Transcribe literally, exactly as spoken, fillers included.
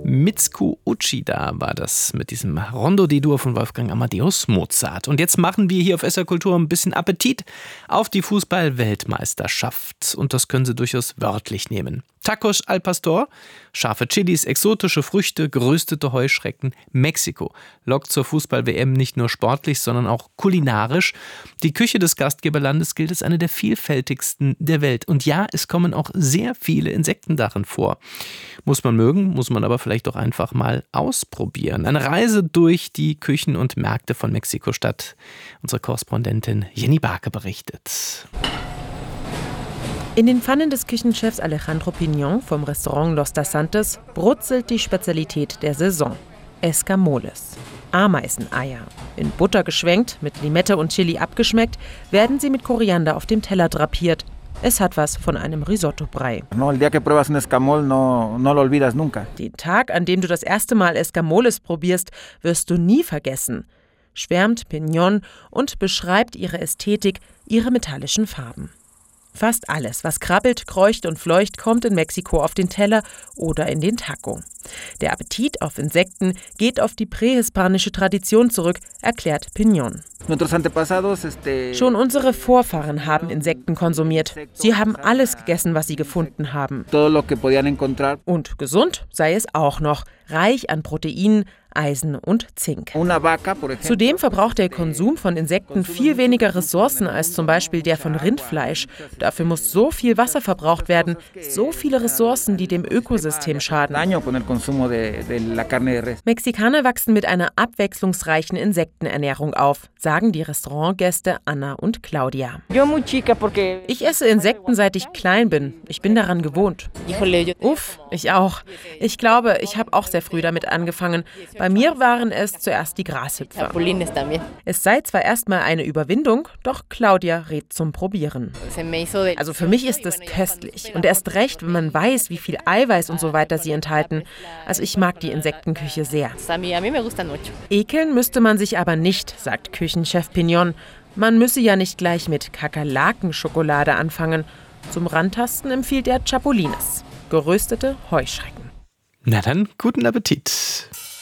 Mitsuko Uchida war das mit diesem Rondo D-Dur von Wolfgang Amadeus Mozart. Und jetzt machen wir hier auf S R Kultur ein bisschen Appetit auf die Fußball-Weltmeisterschaft. Und das können Sie durchaus wörtlich nehmen. Tacos al Pastor, scharfe Chilis, exotische Früchte, geröstete Heuschrecken. Mexiko lockt zur Fußball-W M nicht nur sportlich, sondern auch kulinarisch. Die Küche des Gastgeberlandes gilt als eine der vielfältigsten der Welt. Und ja, es kommen auch sehr viele Insekten darin vor. Muss man mögen, muss man aber vielleicht doch einfach mal ausprobieren. Eine Reise durch die Küchen und Märkte von Mexiko-Stadt. Unsere Korrespondentin Jenny Barke berichtet. In den Pfannen des Küchenchefs Alejandro Piñón vom Restaurant Los Tasantes brutzelt die Spezialität der Saison: Escamoles. Ameiseneier. In Butter geschwenkt, mit Limette und Chili abgeschmeckt, werden sie mit Koriander auf dem Teller drapiert. Es hat was von einem Risotto-Brei. Den Tag, an dem du das erste Mal Escamoles probierst, wirst du nie vergessen, schwärmt Piñón und beschreibt ihre Ästhetik, ihre metallischen Farben. Fast alles, was krabbelt, kreucht und fleucht, kommt in Mexiko auf den Teller oder in den Taco. Der Appetit auf Insekten geht auf die prähispanische Tradition zurück, erklärt Piñón. Schon unsere Vorfahren haben Insekten konsumiert. Sie haben alles gegessen, was sie gefunden haben. Und gesund sei es auch noch, reich an Proteinen, Eisen und Zink. Zudem verbraucht der Konsum von Insekten viel weniger Ressourcen als zum Beispiel der von Rindfleisch. Dafür muss so viel Wasser verbraucht werden, so viele Ressourcen, die dem Ökosystem schaden. Mexikaner wachsen mit einer abwechslungsreichen Insektenernährung auf, sagen die Restaurantgäste Anna und Claudia. Ich esse Insekten, seit ich klein bin. Ich bin daran gewohnt. Uff, ich auch. Ich glaube, ich habe auch sehr früh damit angefangen. Bei mir waren es zuerst die Grashüpfer. Es sei zwar erstmal eine Überwindung, doch Claudia rät zum Probieren. Also für mich ist es köstlich. Und erst recht, wenn man weiß, wie viel Eiweiß und so weiter sie enthalten. Also ich mag die Insektenküche sehr. Ekeln müsste man sich aber nicht, sagt Küchenchef Piñón. Man müsse ja nicht gleich mit Kakerlakenschokolade anfangen. Zum Rantasten empfiehlt er Chapulines, geröstete Heuschrecken. Na dann, guten Appetit.